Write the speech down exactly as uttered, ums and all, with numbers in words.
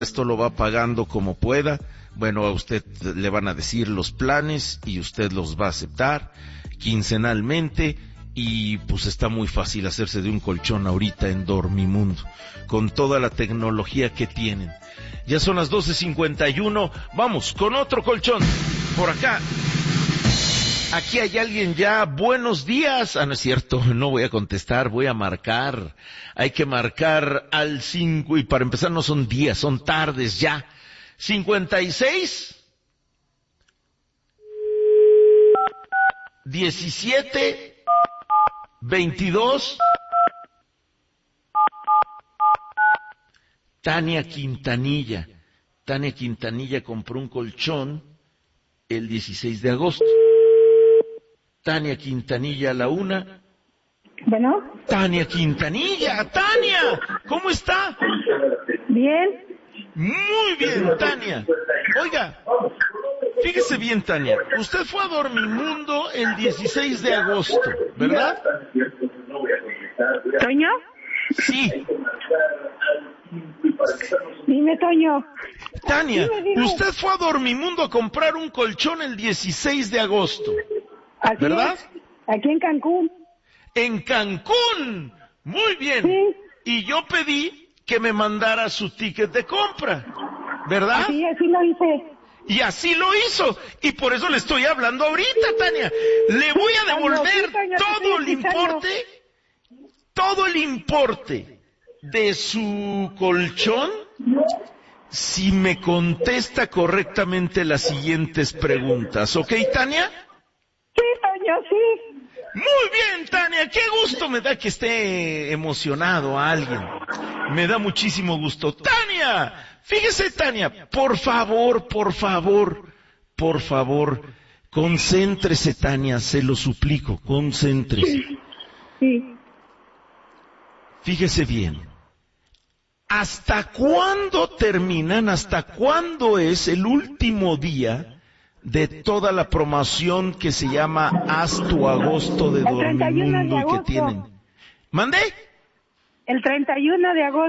esto lo va pagando como pueda. Bueno, a usted le van a decir los planes y usted los va a aceptar quincenalmente. Y pues está muy fácil hacerse de un colchón ahorita en Dormimundo, con toda la tecnología que tienen. Ya son las doce cincuenta y uno, vamos con otro colchón, por acá. Aquí hay alguien ya, buenos días. Ah, no es cierto, no voy a contestar, voy a marcar. Hay que marcar al cinco, y para empezar no son días, son tardes ya. cincuenta y seis, diecisiete, veintidós. Tania Quintanilla. Tania Quintanilla compró un colchón el dieciséis de agosto. Tania Quintanilla a la una. Bueno. Tania Quintanilla, Tania, ¿cómo está? Bien. Muy bien, Tania. Oiga, fíjese bien, Tania, usted fue a Dormimundo el dieciséis de agosto, ¿verdad? ¿Toño? Sí. Dime, Toño. Tania, Dime, dime. usted fue a Dormimundo a comprar un colchón el dieciséis de agosto, Así ¿verdad? es. Aquí en Cancún. En Cancún. Muy bien. Sí. Y yo pedí que me mandara su ticket de compra, ¿verdad? Sí, así lo hice. Y así lo hizo. Y por eso le estoy hablando ahorita, Tania. Le voy a devolver Sí, Toño, todo sí, el sí, Toño. importe, todo el importe de su colchón si me contesta correctamente las siguientes preguntas. ¿Ok, Tania? Sí, Toño, sí. Muy bien, Tania, qué gusto me da que esté emocionado a alguien. Me da muchísimo gusto. Tania, fíjese, Tania, por favor, por favor, por favor, concéntrese, Tania, se lo suplico, concéntrese. Sí. Fíjese bien. ¿Hasta cuándo terminan, hasta cuándo es el último día de toda la promoción que se llama Haz tu Agosto de El treinta y uno de Dormimundo y que agosto. tienen? ¿Mande? El treinta y uno de agosto.